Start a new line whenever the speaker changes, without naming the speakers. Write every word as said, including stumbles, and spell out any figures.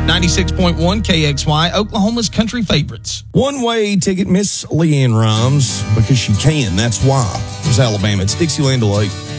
ninety-six point one K X Y, Oklahoma's country favorites.
One-way ticket, Miss Leanne Rhymes, because she can. That's why. It's Alabama. It's Dixieland Lake.